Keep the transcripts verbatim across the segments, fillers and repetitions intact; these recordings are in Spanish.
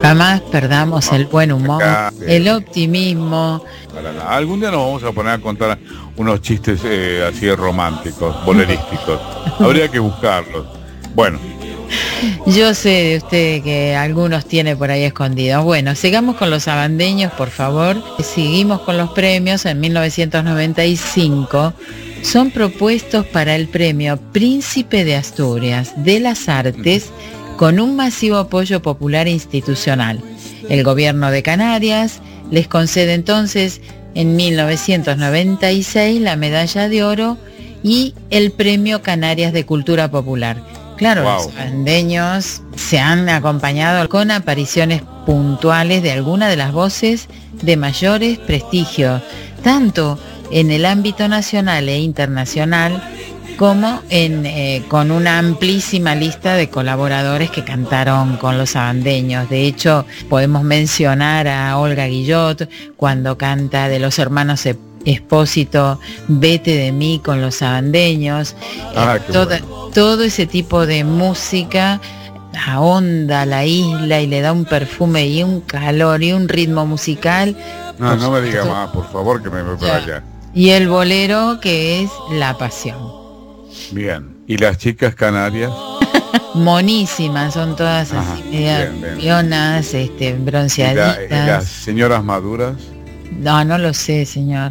Jamás perdamos el buen humor, Acá, el eh, optimismo. Para nada. Algún día nos vamos a poner a contar unos chistes eh, así de románticos, bolerísticos. Habría que buscarlos. Bueno, Yo sé de usted que algunos tiene por ahí escondidos. Bueno, sigamos con los sabandeños, por favor. Seguimos con los premios. En mil novecientos noventa y cinco son propuestos para el premio Príncipe de Asturias de las Artes con un masivo apoyo popular e institucional. El gobierno de Canarias les concede entonces en mil novecientos noventa y seis la medalla de oro y el premio Canarias de Cultura Popular. Claro, Wow. Los sabandeños se han acompañado con apariciones puntuales de algunas de las voces de mayores prestigios, tanto en el ámbito nacional e internacional, como en, eh, con una amplísima lista de colaboradores que cantaron con los sabandeños. De hecho, podemos mencionar a Olga Guillot cuando canta de los hermanos E- Espósito, Vete de mí con los sabandeños. Ah, Eh, qué toda- bueno. todo ese tipo de música ahonda la isla y le da un perfume y un calor y un ritmo musical. no, Por no me diga supuesto, más, por favor, que me voy para allá. y el bolero, que es La Pasión. Bien. ¿Y las chicas canarias? Monísimas, son todas Ajá, así, media bien, bien. pionas, este, ¿Y, la- y bronceaditas. las señoras maduras? No, no lo sé, señor.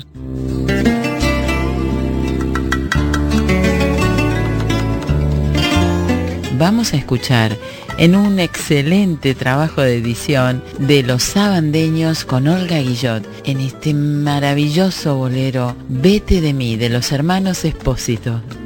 Vamos a escuchar en un excelente trabajo de edición de Los Sabandeños con Olga Guillot, en este maravilloso bolero Vete de mí, de los hermanos Espósito.